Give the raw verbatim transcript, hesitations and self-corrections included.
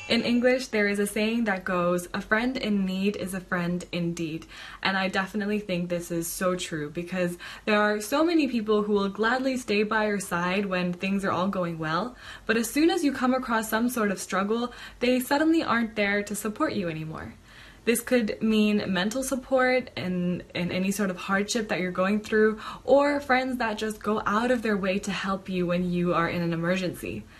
In English, there is a saying that goes, "A friend in need is a friend indeed." And I definitely think this is so true because there are so many people who will gladly stay by your side when things are all going well, but as soon as you come across some sort of struggle, they suddenly aren't there to support you anymore. This could mean mental support in, in any sort of hardship that you're going through, or friends that just go out of their way to help you when you are in an emergency.